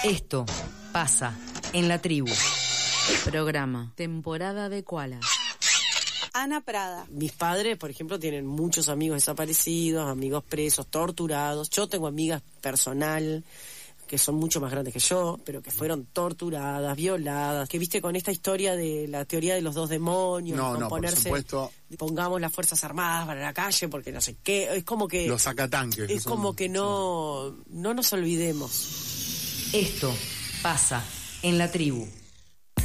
Esto pasa en la tribu. Programa Temporada de Koala. Ana Prada. Mis padres, por ejemplo, tienen muchos amigos desaparecidos, amigos presos, torturados. Yo tengo amigas personal que son mucho más grandes que yo, pero que fueron torturadas, violadas, que viste con esta historia de la teoría de los dos demonios, No, por ponerse, supuesto. pongamos las fuerzas armadas para la calle porque no sé qué, es como que los sacatanques. Es como que no nos olvidemos. Esto pasa en la tribu.